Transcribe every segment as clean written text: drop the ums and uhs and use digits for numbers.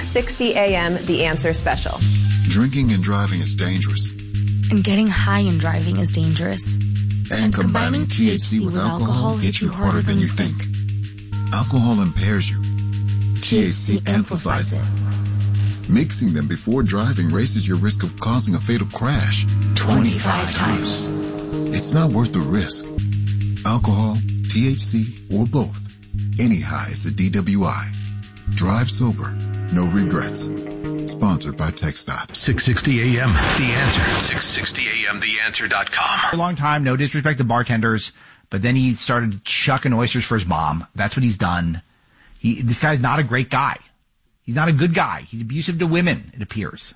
660 AM The Answer Special. Drinking and driving is dangerous. And getting high and driving is dangerous. And combining THC with alcohol hits you harder than you think. Alcohol impairs you. THC amplifies it. Mixing them before driving raises your risk of causing a fatal crash 25 times. It's not worth the risk. Alcohol, THC, or both. Any high is a DWI. Drive sober. No regrets. Sponsored by TxDOT. 660 AM, The Answer. 660 AM, TheAnswer.com. For a long time, no disrespect to bartenders, but then he started chucking oysters for his mom. That's what he's done. This guy's not a great guy. He's not a good guy. He's abusive to women, it appears.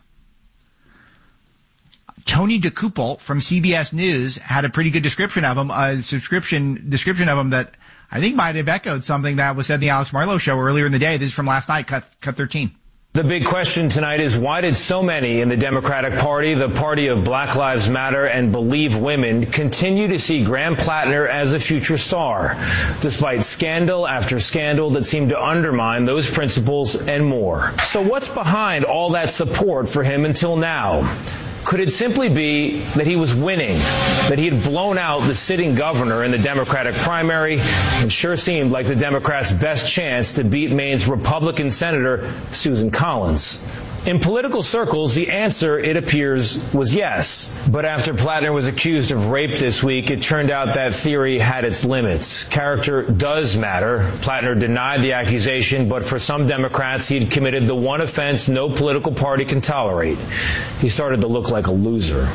Tony DeCouple from CBS News had a pretty good description of him, description of him that I think might have echoed something that was said in the Alex Marlowe show earlier in the day. This is from last night, cut 13. The big question tonight is, why did so many in the Democratic Party, the party of Black Lives Matter and Believe Women, continue to see Graham Plattner as a future star, despite scandal after scandal that seem to undermine those principles and more? So what's behind all that support for him until now? Could it simply be that he was winning, that he had blown out the sitting governor in the Democratic primary and sure seemed like the Democrats' best chance to beat Maine's Republican Senator Susan Collins? In political circles, the answer, it appears, was yes. But after Plattner was accused of rape this week, it turned out that theory had its limits. Character does matter. Plattner denied the accusation, but for some Democrats, he'd committed the one offense no political party can tolerate. He started to look like a loser.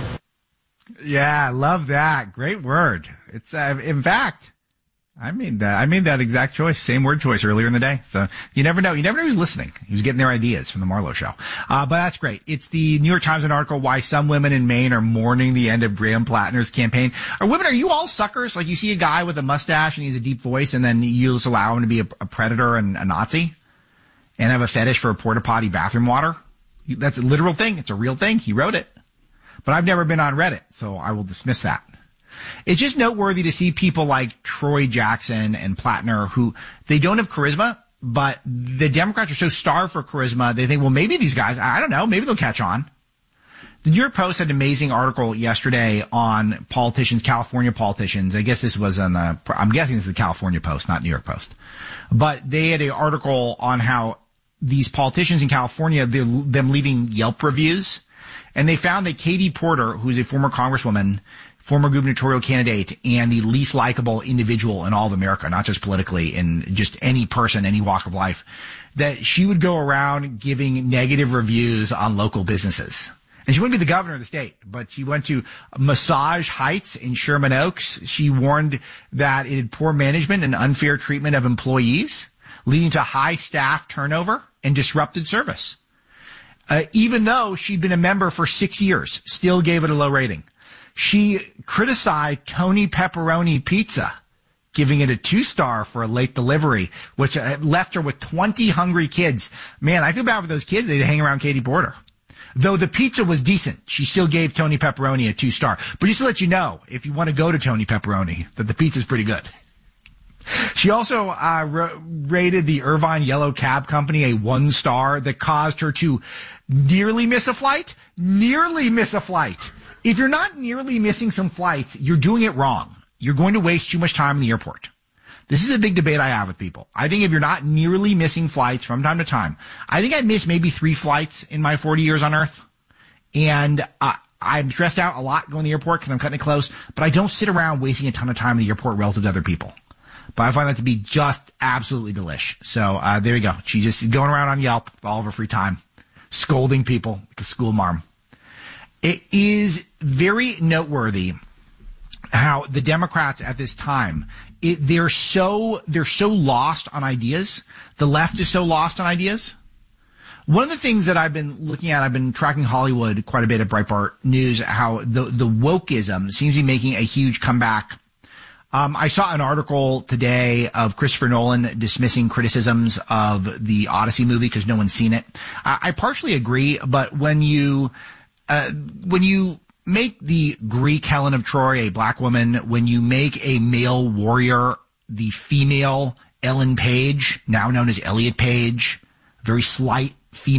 Yeah, I love that. Great word. It's in fact, I made that exact choice, same word choice earlier in the day. So you never know. You never know who's listening. Who's getting their ideas from the Marlowe show. But that's great. It's the New York Times an article, Why Some Women in Maine Are Mourning the End of Graham Plattner's Campaign. Are you all suckers? Like you see a guy with a mustache and he's a deep voice and then you just allow him to be a predator and a Nazi and have a fetish for porta potty bathroom water? That's a literal thing. It's a real thing. He wrote it. But I've never been on Reddit, so I will dismiss that. It's just noteworthy to see people like Troy Jackson and Plattner who they don't have charisma, but the Democrats are so starved for charisma, they think, well, maybe these guys, I don't know, maybe they'll catch on. The New York Post had an amazing article yesterday on politicians, California politicians. I guess this was I'm guessing this is the California Post, not New York Post. But they had an article on how these politicians in California, them leaving Yelp reviews. And they found that Katie Porter, who's a former congresswoman, former gubernatorial candidate, and the least likable individual in all of America, not just politically, in just any person, any walk of life, that she would go around giving negative reviews on local businesses. And she wouldn't be the governor of the state, but she went to Massage Heights in Sherman Oaks. She warned that it had poor management and unfair treatment of employees, leading to high staff turnover and disrupted service. Even though she'd been a member for 6 years, still gave it a low rating. She criticized Tony Pepperoni Pizza, giving it a 2-star for a late delivery, which left her with 20 hungry kids. Man, I feel bad for those kids. They'd hang around Katie Porter. Though the pizza was decent, she still gave Tony Pepperoni a 2-star. But just to let you know, if you want to go to Tony Pepperoni, that the pizza's pretty good. She also rated the Irvine Yellow Cab Company a 1-star that caused her to nearly miss a flight. Nearly miss a flight. If you're not nearly missing some flights, you're doing it wrong. You're going to waste too much time in the airport. This is a big debate I have with people. I think if you're not nearly missing flights from time to time, I think I missed maybe 3 flights in my 40 years on Earth. And I'm stressed out a lot going to the airport because I'm cutting it close, but I don't sit around wasting a ton of time in the airport relative to other people. But I find that to be just absolutely delish. So there you go. She's just going around on Yelp for all of her free time, scolding people like a school marm. It is very noteworthy how the Democrats at this time, they're so lost on ideas. The left is so lost on ideas. One of the things that I've been looking at, I've been tracking Hollywood quite a bit at Breitbart News, how the wokeism seems to be making a huge comeback. I saw an article today of Christopher Nolan dismissing criticisms of the Odyssey movie because no one's seen it. I partially agree, but when you make the Greek Helen of Troy a black woman, when you make a male warrior the female Ellen Page, now known as Elliot Page, very slight female